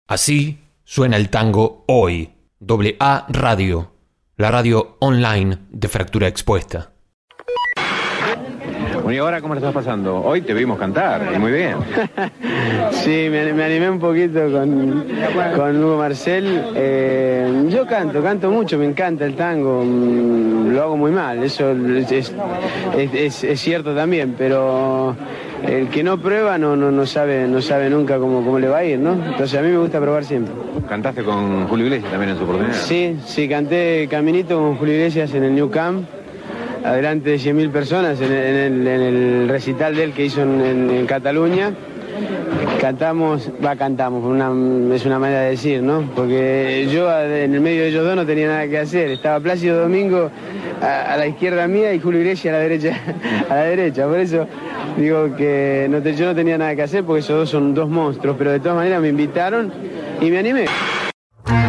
Así suena el tango hoy. AA Radio, la radio online de Fractura Expuesta. Bueno, ¿y ahora cómo le estás pasando? Hoy te vimos cantar, y muy bien. Sí, me animé un poquito con Hugo Marcel. Yo canto mucho, me encanta el tango, lo hago muy mal, eso es cierto también, pero el que no prueba no sabe nunca cómo le va a ir, ¿no? Entonces a mí me gusta probar siempre. ¿Cantaste con Julio Iglesias también en su oportunidad? Sí, canté Caminito con Julio Iglesias en el New Camp, adelante de 100.000 personas en el recital de él que hizo en Cataluña. Cantamos, es una manera de decir, ¿no? Porque yo en el medio de ellos dos no tenía nada que hacer. Estaba Plácido Domingo a la izquierda mía y Julio Iglesias a la derecha. Por eso digo que yo no tenía nada que hacer porque esos dos son dos monstruos, pero de todas maneras me invitaron y me animé.